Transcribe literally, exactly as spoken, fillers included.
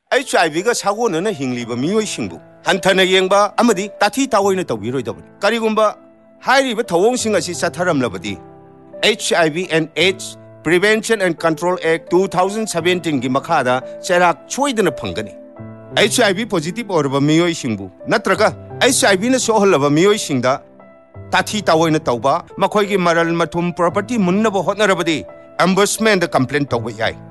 H I V ꯒ ꯁꯥꯒꯣꯟꯅꯅ ꯍꯤꯡꯂꯤꯕ ꯃꯤꯑꯣꯏꯁꯤꯡꯕꯨ ꯍꯟꯊꯅ ꯌꯦꯡꯕ ꯑꯃꯗꯤ ꯇꯥꯊꯤ ꯇꯥꯑꯣꯏꯅ ꯇꯧꯕꯤꯔꯣꯏꯗꯕꯅꯤ꯫ ꯀꯔꯤꯒꯨꯝꯕ ꯍꯥꯏꯔꯤꯕ ꯊꯧꯑꯣꯡꯁꯤꯡ ꯑꯁꯤ ꯆꯠꯊꯔꯝꯂꯕꯗꯤ H I V and AIDS Prevention and Control Act two thousand seventeen ꯒꯤ ꯃꯈꯥꯗ ꯆꯩꯔꯥꯛ ꯁꯣꯏꯗꯅ ꯐꯪꯒꯅꯤ꯫ H I V ꯄꯣꯖꯤꯇꯤꯚ ꯑꯣꯏꯔꯕ ꯃꯤꯑꯣꯏꯁꯤꯡꯕꯨ ꯅꯠꯇ꯭ꯔꯒ H I V ꯅ ꯁꯣꯛꯍꯜꯂꯕ ꯃꯤꯑꯣꯏꯁꯤꯡꯗ ꯇꯥꯊꯤ ꯇꯥꯑꯣꯏꯅ ꯇꯧꯕ, ꯃꯈꯣꯏꯒꯤ ꯃꯔꯜ ꯃꯊꯨꯝ ꯄ꯭ꯔꯣꯄꯔꯇꯤ ꯃꯨꯟꯅꯕ ꯍꯣꯠꯅꯔꯕꯗꯤ ꯑꯝꯕꯁꯃꯦꯟꯗ ꯀꯝꯄ꯭ꯂꯦꯟ ꯇꯧꯕ ꯌꯥꯏ꯫